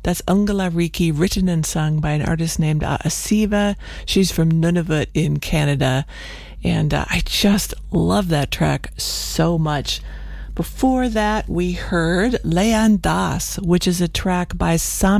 That's Ungala Riki, written and sung by an artist named Asiva. She's from Nunavut in Canada. And I just love that track so much. Before that, we heard Leanne Das, which is a track by Sam